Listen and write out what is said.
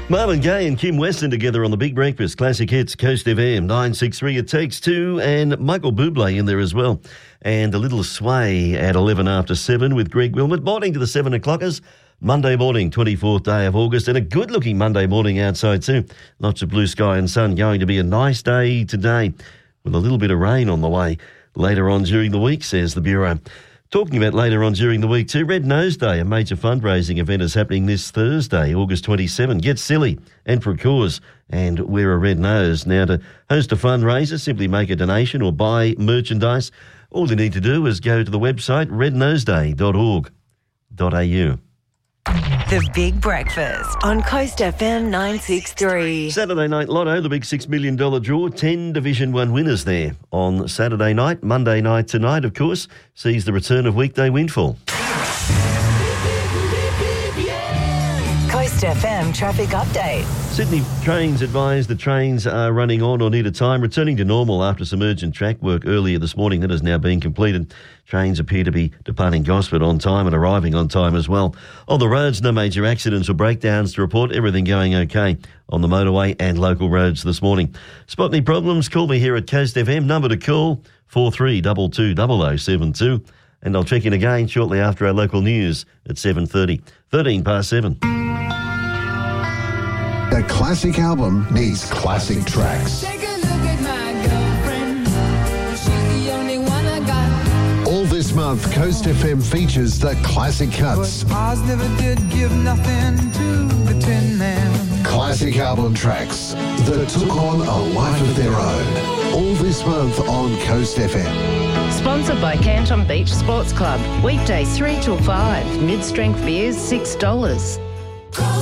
Marvin Gaye and Kim Weston together on the Big Breakfast. Classic hits, Coast FM, 963. It takes two, and Michael Bublé in there as well. And a little sway at 11 after 7 with Greg Wilmot. Morning to the 7 o'clockers. Monday morning, 24th day of August, and a good-looking Monday morning outside too. Lots of blue sky and sun. Going to be a nice day today with a little bit of rain on the way later on during the week, says the Bureau. Talking about later on during the week too, Red Nose Day, a major fundraising event, is happening this Thursday, August 27. Get silly and for a cause and wear a red nose. Now, to host a fundraiser, simply make a donation or buy merchandise. All you need to do is go to the website rednoseday.org.au. The Big Breakfast on Coast FM 963. Saturday Night Lotto, the big $6 million draw, 10 Division 1 winners there on Saturday night. Monday night tonight, of course, sees the return of Weekday Windfall. Coast FM traffic update. Sydney Trains advise the trains are running on or near to time, returning to normal after some urgent track work earlier this morning that has now been completed. Trains appear to be departing Gosford on time and arriving on time as well. On the roads, no major accidents or breakdowns to report. Everything going okay on the motorway and local roads this morning. Spot any problems? Call me here at Coast FM. Number to call, 43220072. And I'll check in again shortly after our local news at 7:30. 13 past 7. A classic album needs classic tracks. Take a look at my girlfriend. She's the only one I got. All this month, Coast FM features the classic cuts. But Oz never did give nothing to the Tin Man. Classic album tracks that took on a life of their own. All this month on Coast FM. Sponsored by Canton Beach Sports Club. Weekdays 3 till 5. Mid-strength beers $6.